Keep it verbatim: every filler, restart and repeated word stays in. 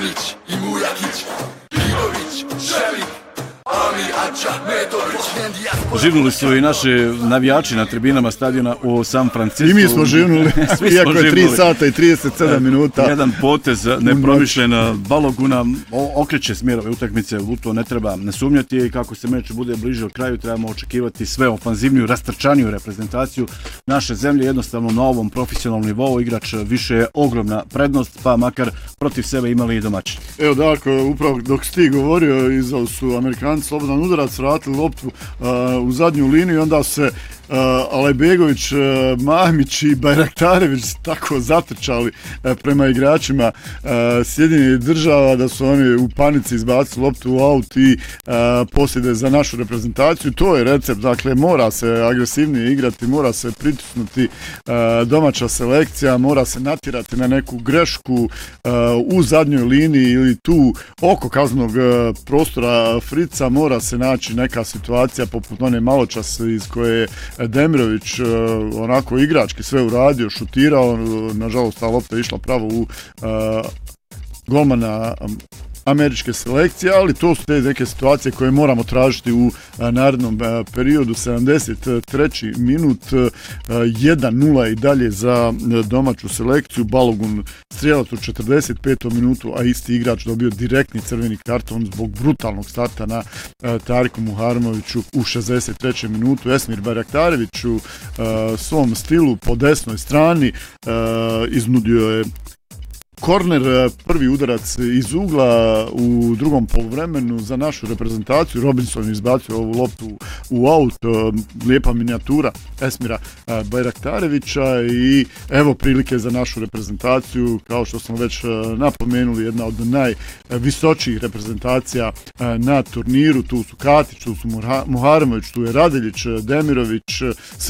Tomić i Mujakić, Inović, Šelik, Ami, Ača, Metović. Živnuli su i naši navijači na tribinama stadiona u San Francisco. I mi smo živnuli, iako je tri sata i trideset sedam minuta. Jedan potez nepromišljen Baloguna okreće smjer ove utakmice, u to ne treba ne sumnjati i kako se meč bude bliže kraju trebamo očekivati sve ofanzivniju, rastrčaniju reprezentaciju naše zemlje. Jednostavno na ovom profesionalnom nivou igrač više je ogromna prednost, pa makar protiv sebe imali i domaći. Evo dakle, upravo dok si ti govorio, izdali su Amerikanci slobodan udarac, vratili loptu uh, u zadnju liniju i onda se Uh, Alajbegović, uh, Mahmić i Bajraktarević tako zatrčali uh, prema igračima uh, Sjedinjenih država da su oni u panici izbacili loptu u aut i uh, posljede za našu reprezentaciju. To je recept, dakle mora se agresivnije igrati, mora se pritisnuti uh, domaća selekcija, mora se natjerati na neku grešku uh, u zadnjoj liniji ili tu oko kaznenog uh, prostora Frica, mora se naći neka situacija poput one maločas iz koje Demirović uh, onako igrački sve uradio, šutirao, nažalost ta lopta je išla pravo u uh, golmana um, američke selekcije, ali to su te neke situacije koje moramo tražiti u a, narednom a, periodu. sedamdeset treći minut, jedan nula i dalje za a, domaću selekciju. Balogun strijelac u četrdeset petom minutu, a isti igrač dobio direktni crveni karton zbog brutalnog starta na a, Tariku Muharmoviću u šezdeset trećem minutu. Esmir Bajraktarević u a, svom stilu po desnoj strani a, iznudio je korner, prvi udarac iz ugla u drugom poluvremenu za našu reprezentaciju. Robinson izbacio ovu loptu u aut, lijepa minijatura Esmira Bajraktarevića i evo prilike za našu reprezentaciju, kao što smo već napomenuli, jedna od najvisočijih reprezentacija na turniru. Tu su Katić, tu su Muharmović, tu je Radeljić, Demirović,